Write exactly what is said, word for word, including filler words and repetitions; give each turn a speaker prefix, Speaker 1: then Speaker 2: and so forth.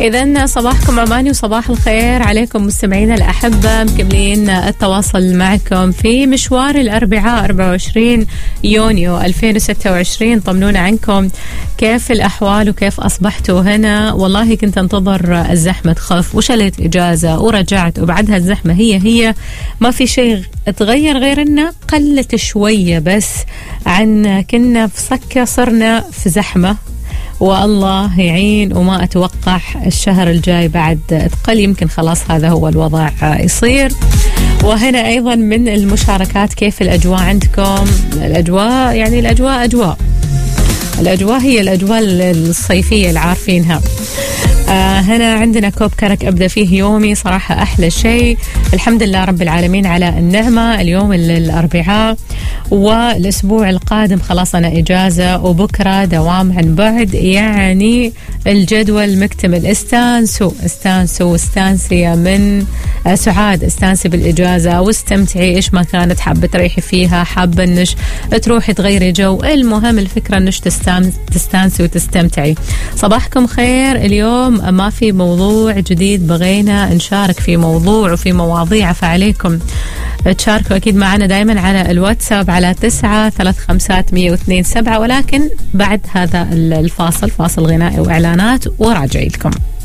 Speaker 1: إذن صباحكم عماني وصباح الخير عليكم مستمعينا الأحبة، مكملين التواصل معكم في مشوار الأربعاء أربعة وعشرين يونيو ألفين وستة وعشرين. طمنونا عنكم، كيف الأحوال وكيف أصبحتوا هنا؟ والله كنت انتظر الزحمة تخف وشلت إجازة ورجعت وبعدها الزحمة هي هي، ما في شيء تغير غير إنه قلت شوية بس عن كنا في سكة صرنا في زحمة، والله يعين. وما أتوقع الشهر الجاي بعد تقل، يمكن خلاص هذا هو الوضع يصير. وهنا أيضا من المشاركات، كيف الأجواء عندكم؟ الأجواء يعني الأجواء أجواء الأجواء هي الأجواء الصيفية اللي عارفينها. آه هنا عندنا كوب كرك أبدأ فيه يومي، صراحة أحلى شيء، الحمد لله رب العالمين على النعمة. اليوم الأربعاء والأسبوع القادم خلاص أنا إجازة، وبكرة دوام عن بعد، يعني الجدول مكتمل. استانسوا استانسوا استانسي من آه سعاد، استانسي بالإجازة واستمتعي إيش ما كانت حابة تريحي فيها، حابة إنش تروحي تغيري جو، المهم الفكرة إنش تستانسي وتستمتعي. صباحكم خير. اليوم ما في موضوع جديد، بغينا نشارك في موضوع وفي مواضيع، فعليكم تشاركوا أكيد معنا دايما على الواتساب على تسعة ثلاث خمسات مية واثنين سبعة، ولكن بعد هذا الفاصل، فاصل غنائي وإعلانات، وراجعي لكم.